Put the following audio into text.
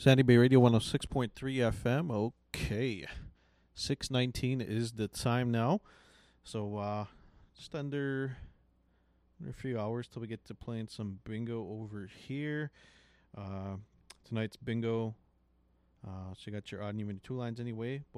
Sandy Bay Radio 106.3 FM. Okay. 6:19 is the time now. So just under a few hours till we get to playing some bingo over here. Tonight's bingo. So you got your odd and even two lines anyway.